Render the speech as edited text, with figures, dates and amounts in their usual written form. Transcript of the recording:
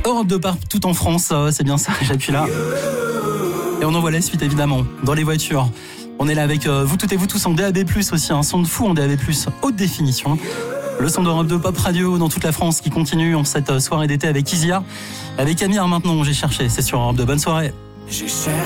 Europe 2 partout en France, c'est bien ça, j'appuie là. Et on envoie la suite évidemment, dans les voitures. On est là avec vous toutes et vous tous en DAB+, aussi, un son de fou en DAB+, haute définition. Le son d'Europe 2 Pop Radio dans toute la France qui continue en cette soirée d'été avec Isia. Avec Amir maintenant, j'ai cherché, c'est sur Europe 2. Bonne soirée. J'ai cherché